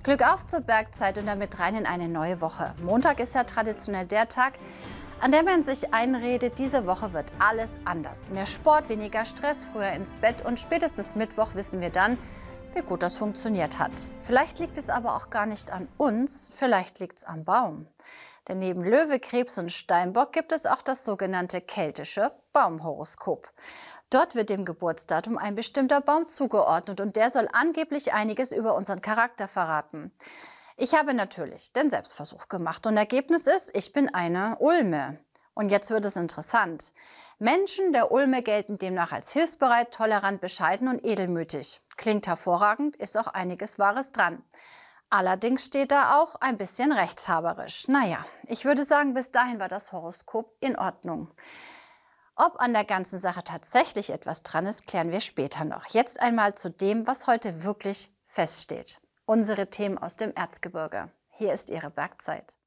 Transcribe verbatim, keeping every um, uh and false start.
Glück auf zur Bergzeit und damit rein in eine neue Woche. Montag ist ja traditionell der Tag, an dem man sich einredet, diese Woche wird alles anders. Mehr Sport, weniger Stress, früher ins Bett und spätestens Mittwoch wissen wir dann, wie gut das funktioniert hat. Vielleicht liegt es aber auch gar nicht an uns, vielleicht liegt es am Baum. Denn neben Löwe, Krebs und Steinbock gibt es auch das sogenannte keltische Baumhoroskop. Dort wird dem Geburtsdatum ein bestimmter Baum zugeordnet und der soll angeblich einiges über unseren Charakter verraten. Ich habe natürlich den Selbstversuch gemacht und Ergebnis ist, ich bin eine Ulme. Und jetzt wird es interessant. Menschen der Ulme gelten demnach als hilfsbereit, tolerant, bescheiden und edelmütig. Klingt hervorragend, ist auch einiges Wahres dran. Allerdings steht da auch ein bisschen rechtshaberisch. Naja, ich würde sagen, bis dahin war das Horoskop in Ordnung. Ob an der ganzen Sache tatsächlich etwas dran ist, klären wir später noch. Jetzt einmal zu dem, was heute wirklich feststeht. Unsere Themen aus dem Erzgebirge. Hier ist Ihre Bergzeit.